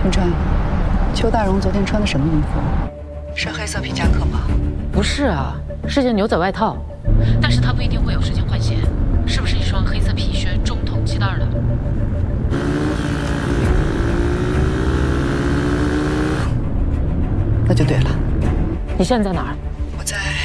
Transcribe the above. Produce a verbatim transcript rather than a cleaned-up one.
春春，邱大荣昨天穿的什么衣服？是黑色皮夹克吗？ 不是啊，是件牛仔外套，但是他不一定会有时间换鞋，是不是一双黑色皮靴，中筒系带的？ 那就对了。 你现在在哪儿？ 我在